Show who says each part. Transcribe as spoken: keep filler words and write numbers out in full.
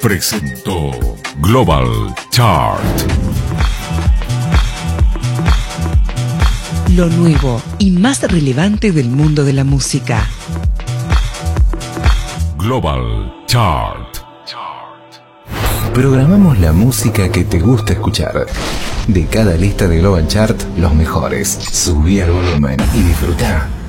Speaker 1: presentó Global Chart.
Speaker 2: Lo nuevo y más relevante del mundo de la música.
Speaker 1: Global Chart.
Speaker 3: Programamos la música que te gusta escuchar. De cada lista de Global Chart, los mejores. Subí al volumen y disfruta.